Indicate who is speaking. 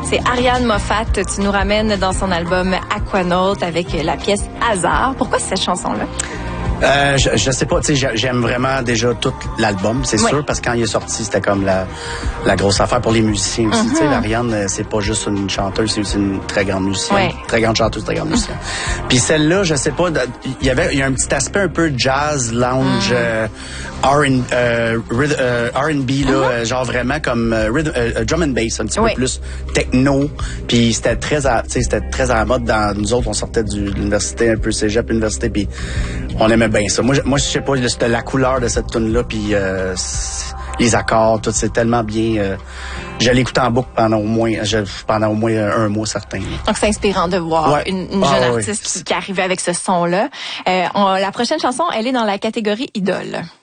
Speaker 1: C'est Ariane Moffat. Tu nous ramènes dans son album Aquanaut avec la pièce Hasard. Pourquoi cette chanson-là?
Speaker 2: Je sais pas, tu sais, j'aime vraiment déjà tout l'album, c'est sûr, parce que quand il est sorti, c'était comme la grosse affaire pour les musiciens aussi. Tu sais, Ariane, c'est pas juste une chanteuse, c'est aussi une très grande musicienne, très grande chanteuse, très grande musicienne. Puis celle-là, je sais pas, il y a un petit aspect un peu jazz, lounge, R&B là, genre vraiment comme drum and bass, un petit peu plus techno. Puis c'était très à la mode dans nous autres, on sortait de l'université, un peu cégep, université, puis on aimait bien ça. Moi je sais pas, c'était la couleur de cette tune là, puis les accords, tout, c'est tellement bien. Je l'écoute en boucle pendant au moins un mois certain.
Speaker 1: Donc c'est inspirant de voir une jeune artiste qui arrivait avec ce son-là. La prochaine chanson, elle est dans la catégorie idole.